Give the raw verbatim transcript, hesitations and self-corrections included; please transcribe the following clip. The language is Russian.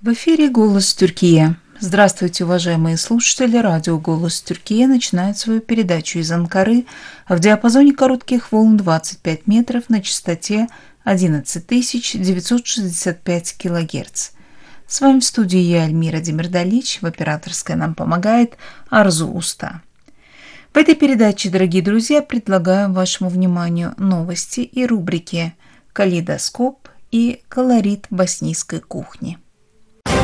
В эфире «Голос Тюркия». Здравствуйте, уважаемые слушатели. Радио «Голос Тюркия» начинает свою передачу из Анкары в диапазоне коротких волн двадцать пять метров на частоте одиннадцать тысяч девятьсот шестьдесят пять килогерц. С вами в студии я, Альмира Демирдалич. В операторской нам помогает Арзу Уста. В этой передаче, дорогие друзья, предлагаем вашему вниманию новости и рубрики «Калейдоскоп» и «Колорит боснийской кухни».